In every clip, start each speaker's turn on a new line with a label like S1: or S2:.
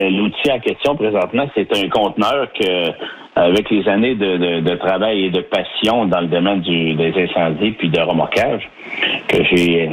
S1: L'outil en question présentement, c'est un conteneur que, avec les années de travail et de passion dans le domaine des incendies puis de remorquage, que j'ai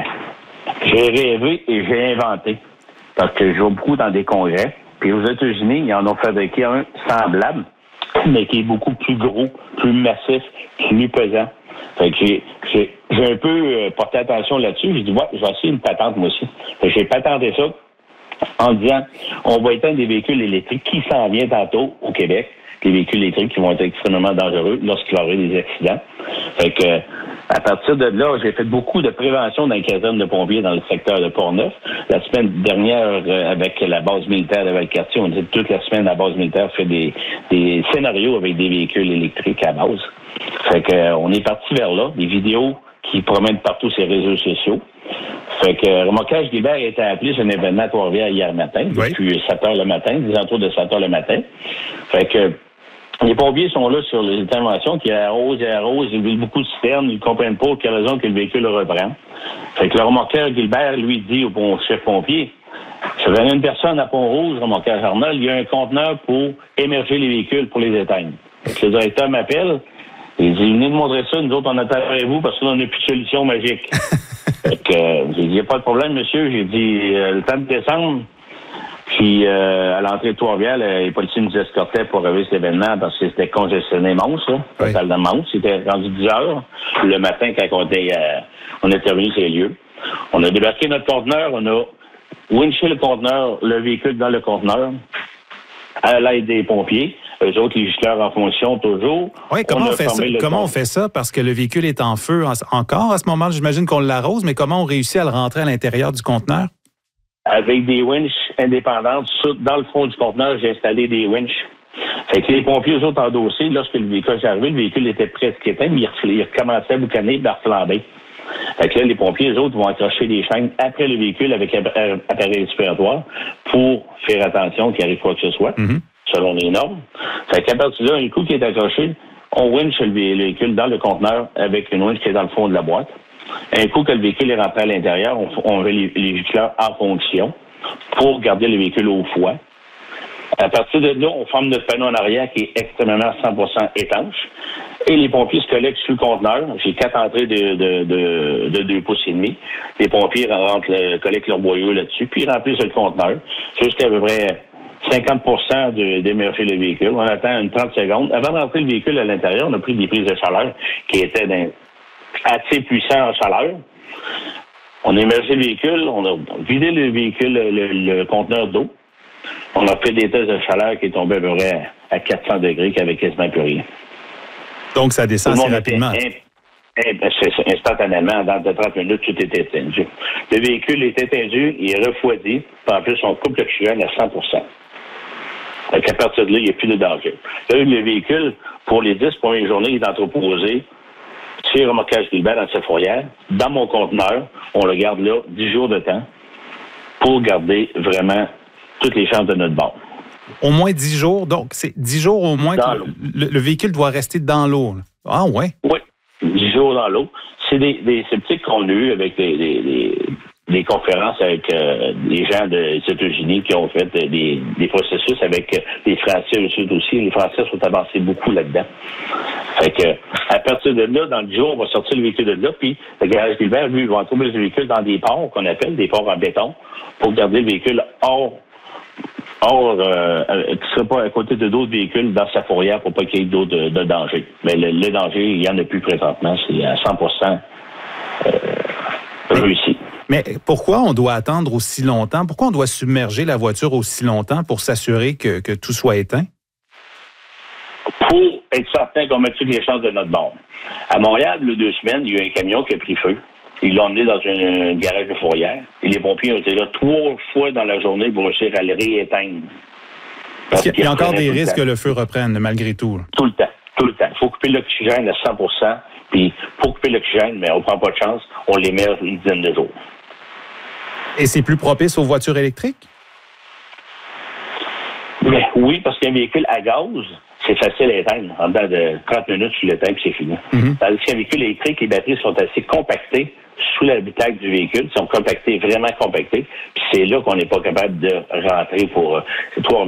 S1: rêvé et j'ai inventé. Parce que je vais beaucoup dans des congrès. Puis aux États-Unis, ils en ont fabriqué un semblable, mais qui est beaucoup plus gros, plus massif, plus pesant. Fait que j'ai un peu porté attention là-dessus. J'ai dit, ouais, je vais essayer une patente, moi aussi. Fait que j'ai patenté ça en disant, on va éteindre des véhicules électriques qui s'en viennent tantôt au Québec, des véhicules électriques qui vont être extrêmement dangereux lorsqu'il va y avoir des accidents. Fait que, à partir de là, j'ai fait beaucoup de prévention dans les casernes de pompiers dans le secteur de Port-Neuf. La semaine dernière, avec la base militaire de Valcartier, on dit toute la semaine, la base militaire fait des scénarios avec des véhicules électriques à base. Fait que, on est parti vers là, des vidéos qui promènent partout sur les réseaux sociaux. Fait que Remorquage Gilbert a été appelé sur un événement à Trois-Rivières hier matin, depuis 7 heures le matin, des alentours de 7 heures le matin. Fait que les pompiers sont là sur les interventions qui arrosent, ils veulent beaucoup de citernes, ils comprennent pas pour quelle raison que le véhicule le reprend. Fait que le remorqueur Gilbert, lui, dit au chef pompier, ça venait une personne à Pont-Rouge, remorquage Arnold, il y a un conteneur pour émerger les véhicules, pour les éteindre. Fait que le directeur m'appelle, il dit, venez nous montrer ça, nous autres, on attend avec vous parce que là, on n'a plus de solution magique. Fait que, j'ai dit, il n'y a pas de problème, monsieur. J'ai dit, le temps de descendre, puis à l'entrée de Trois-Rivières, les policiers nous escortaient pour arriver cet événement parce que c'était congestionné monstre, là, total de monstre. C'était rendu 10 heures le matin quand on est intervenu sur les lieux. On a débarqué notre conteneur, on a winché le conteneur, le véhicule dans le conteneur, à l'aide des pompiers. Eux autres, les gicleurs en fonction toujours.
S2: Oui, comment on fait ça? Parce que le véhicule est en feu encore à ce moment. J'imagine qu'on l'arrose, mais comment on réussit à le rentrer à l'intérieur du conteneur?
S1: Avec des winches indépendantes. Dans le fond du conteneur, j'ai installé des winches. Fait que les pompiers, eux autres, endossés, lorsque le véhicule est arrivé, le véhicule était presque éteint, mais il recommençait à boucaner et à reflamber. Fait que là, les pompiers, eux autres, vont accrocher des chaînes après le véhicule avec appareil respiratoire pour faire attention qu'il arrive quoi que ce soit. Mm-hmm. Selon les normes. Fait qu'à partir de là, un coup qui est accroché, on winch le véhicule dans le conteneur avec une winch qui est dans le fond de la boîte. Un coup que le véhicule est rentré à l'intérieur, on met les gicleurs en fonction pour garder le véhicule au froid. À partir de là, on forme notre panneau en arrière qui est extrêmement 100% étanche. Et les pompiers se collectent sur le conteneur. J'ai 4 entrées de 2 pouces et demi. Les pompiers collectent leur boyau là-dessus, puis ils remplissent le conteneur jusqu'à peu près 50% d'émerger le véhicule. On attend une 30 secondes. Avant de rentrer le véhicule à l'intérieur, on a pris des prises de chaleur qui étaient assez puissants en chaleur. On a émergé le véhicule, on a vidé le véhicule, le conteneur d'eau. On a fait des tests de chaleur qui est tombé à peu près à 400 degrés, qui avait quasiment plus rien.
S2: Donc, ça descend assez rapidement.
S1: C'est ça, instantanément, dans 30 minutes, tout était étendu. Le véhicule est étendu, il est refroidi, puis en plus, on coupe l'oxygène à 100%. Donc, à partir de là, il n'y a plus de danger. Là, le véhicule, pour les 10 premières journées, il est entreposé chez Remorquage Gilbert dans sa fourrière. Dans mon conteneur, on le garde là 10 jours de temps pour garder vraiment toutes les chances de notre bord.
S2: Au moins 10 jours? Donc, c'est 10 jours au moins que le véhicule doit rester dans l'eau. Là. Ah, ouais? Oui,
S1: 10 jours dans l'eau. C'est des sceptiques qu'on a eu avec des conférences avec les gens des États-Unis qui ont fait des processus avec les Français aussi. Les Français sont avancés beaucoup là-dedans. Fait que, à partir de là, dans le jour, on va sortir le véhicule de là, puis le garage Gilbert, lui, il va trouver le véhicule dans des ports qu'on appelle des ports en béton pour garder le véhicule hors qui ne serait pas à côté de d'autres véhicules dans sa fourrière pour pas qu'il y ait d'autres de danger. Mais le danger, il n'y en a plus présentement. C'est à 100% réussi.
S2: Mais pourquoi on doit attendre aussi longtemps? Pourquoi on doit submerger la voiture aussi longtemps pour s'assurer que tout soit éteint?
S1: Pour être certain qu'on met toutes les chances de notre bord. À Montréal, il y a 2 semaines, il y a eu un camion qui a pris feu. Ils l'ont emmené dans un garage de fourrière. Et les pompiers ont été là 3 fois dans la journée pour réussir à le rééteindre.
S2: Il y a encore des risques que le feu reprenne, malgré tout.
S1: Tout le temps. Il faut couper l'oxygène à 100%. Puis, pour couper l'oxygène, mais on ne prend pas de chance, on l'émerge une dizaine de jours.
S2: Et c'est plus propice aux voitures électriques?
S1: Mais oui, parce qu'un véhicule à gaz, c'est facile à éteindre. En dedans de 30 minutes, tu l'éteins et c'est fini. Mm-hmm. Tandis qu'un véhicule électrique, les batteries sont assez compactées sous l'habitacle du véhicule, sont compactés, vraiment compactés. Puis c'est là qu'on n'est pas capable de rentrer pour 3